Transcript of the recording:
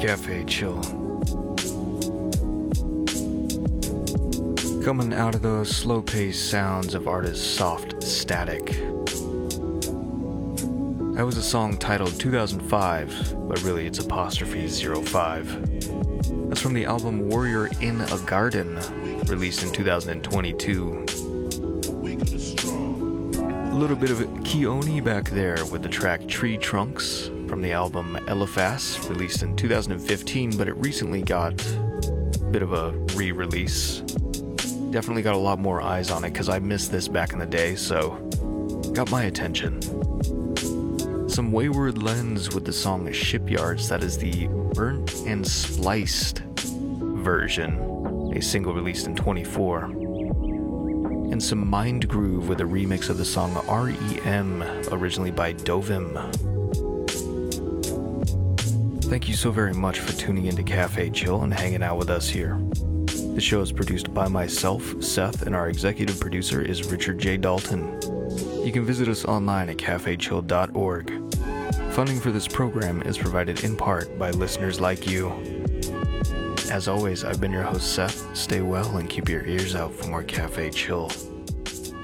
Cafe Chill. Coming out of those slow-paced sounds of artist Soft Static. That was a song titled 2005, but really it's apostrophe 05. That's from the album Warrior in a Garden, released in 2022. A little bit of Keone back there with the track Tree Trunks from the album Eliphas, released in 2015, but it recently got a bit of a re-release. Definitely got a lot more eyes on it because I missed this back in the day, so got my attention. Some Wayward Lens with the song Shipyards, that is the Burnt and Spliced version, a single released in 24. And some Mind Groove with a remix of the song REM, originally by Dovim. Thank you so very much for tuning into Cafe Chill and hanging out with us here. The show is produced by myself, Seth, and our executive producer is Richard J. Dalton. You can visit us online at cafechill.org. Funding for this program is provided in part by listeners like you. As always, I've been your host, Seth. Stay well and keep your ears out for more Cafe Chill.